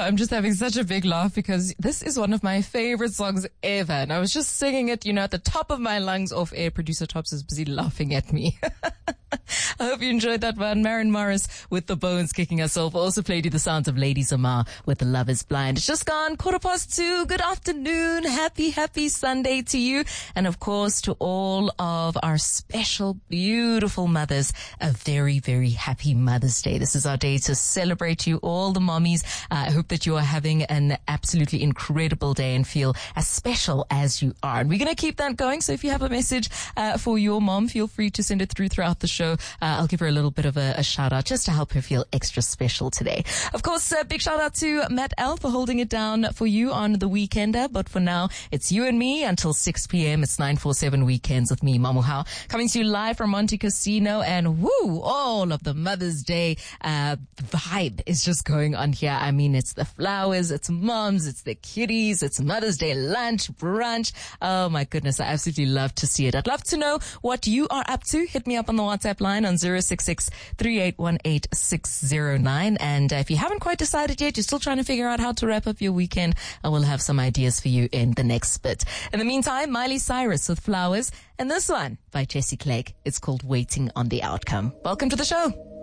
I'm just having such a big laugh because this is one of my favorite songs ever. And I was just singing it, at the top of my lungs off air. Producer Tops is busy laughing at me. I hope you enjoyed that one. Maren Morris with The Bones kicking us off. Also played you the sounds of Lady Zamar with The Love Is Blind. It's just gone 2:15. Good afternoon. Happy Sunday to you. And of course to all of our special, beautiful mothers, a very, very happy Mother's Day. This is our day to celebrate you, all the mommies. I hope that you are having an absolutely incredible day and feel as special as you are. And we're going to keep that going. So if you have a message for your mom, feel free to send it throughout the show. I'll give her a little bit of a shout out just to help her feel extra special today. Of course, big shout out to Matt L for holding it down for you on the Weekender. But for now, it's you and me until 6 p.m. It's 947 Weekends with me, Mamuhao, coming to you live from Monte Casino. And woo, all of the Mother's Day vibe is just going on here. I mean, it's the flowers, it's moms, it's the kiddies, it's Mother's Day lunch, brunch. Oh my goodness, I absolutely love to see it. I'd love to know what you are up to. Hit me up on the WhatsApp line on 066-3818-609. And if you haven't quite decided yet, you're still trying to figure out how to wrap up your weekend, I will have some ideas for you in the next bit. In the meantime, Miley Cyrus with Flowers, and this one by Jessie Clegg. It's called Waiting on the Outcome. Welcome to the show.